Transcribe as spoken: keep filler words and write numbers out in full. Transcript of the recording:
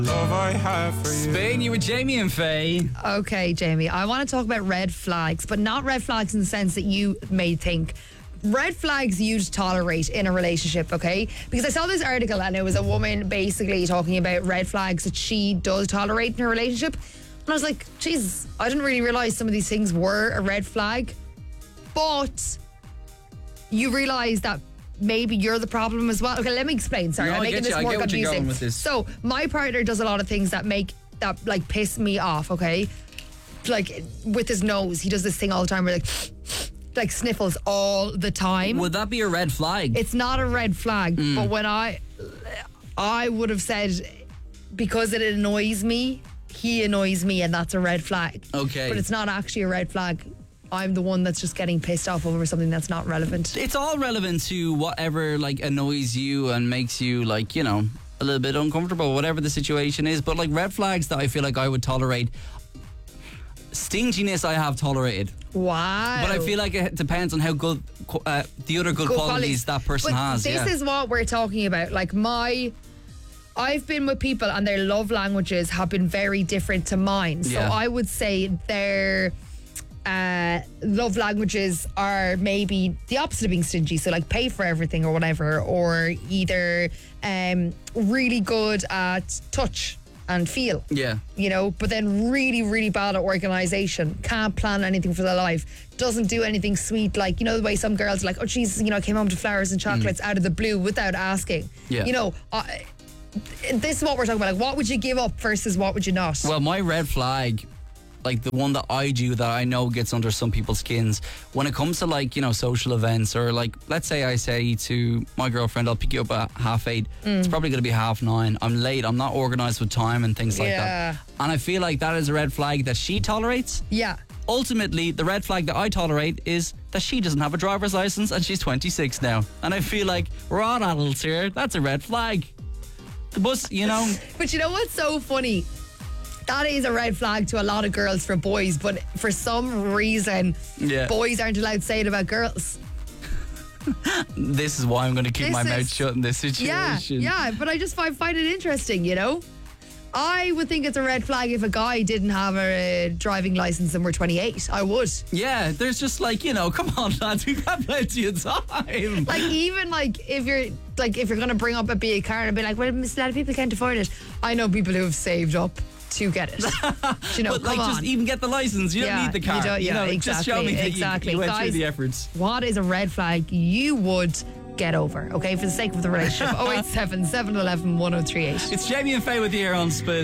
Love I have for you. Spain, you with Jamie and Faye. Okay, Jamie, I want to talk about red flags, but not red flags in the sense that you may think. Red flags you'd tolerate in a relationship, okay? Because I saw this article and it was a woman basically talking about red flags that she does tolerate in her relationship. And I was like, Jesus, I didn't really realise some of these things were a red flag. But you realise that maybe you're the problem as well. Okay, let me explain. Sorry, No, I'm I making get you. this I more get what you're confusing. going with this. So my partner does a lot of things that make that like piss me off. Okay, like with his nose, he does this thing all the time where like like sniffles all the time. Would that be a red flag? It's not a red flag, but when I I would have said because it annoys me, he annoys me, and that's a red flag. Okay. But it's not actually a red flag. I'm the one that's just getting pissed off over something that's not relevant. It's all relevant to whatever like annoys you and makes you like, you know, a little bit uncomfortable, whatever the situation is. But like red flags that I feel like I would tolerate, stinginess I have tolerated. Wow. But I feel like it depends on how good uh, the other good, Good qualities, that person but has. This yeah. is what we're talking about. Like my, I've been with people and their love languages have been very different to mine. So Yeah. I would say their uh, love languages are maybe the opposite of being stingy. So like pay for everything or whatever, or either um, really good at touch and feel. Yeah. You know, but then really, really bad at organisation. Can't plan anything for their life. Doesn't do anything sweet. Like, you know, the way some girls are like, oh, Jesus, you know, I came home to flowers and chocolates out of the blue without asking. Yeah. You know, I, this is what we're talking about. Like, what would you give up versus what would you not? Well, my red flag, like the one that I do that I know gets under some people's skins, when it comes to like, you know, social events, or like, let's say I say to my girlfriend, I'll pick you up at half eight. It's probably going to be half nine. I'm late. I'm not organised with time and things like Yeah. that. And I feel like that is a red flag that she tolerates. yeah. Ultimately, the red flag that I tolerate is that she doesn't have a driver's license and she's twenty-six now. And I feel like we're all adults here. That's a red flag. But, you know, But you know what's so funny? That is a red flag to a lot of girls for boys, but for some reason, Yeah. boys aren't allowed to say it about girls. this is why I'm going to keep This my mouth is- shut in this situation. Yeah, yeah, but I just find, find it interesting, you know? I would think it's a red flag if a guy didn't have a driving license and we're twenty-eight. I would. Yeah, there's just like, you know, come on, lads, we've got plenty of time. Like, even like if you're like if you're gonna bring up a big car and be like, well, a lot of people can't afford it. I know people who have saved up to get it. you know, but come like, on. just even get the license. You Yeah, don't need the car. you don't- yeah, know, exactly, just show me that you- exactly. you, went Guys, through the efforts. What is a red flag you would get over? Okay, for the sake of the relationship. oh eight seven, seven one one, one oh three eight. It's Jamie and Faye with you here on Spin.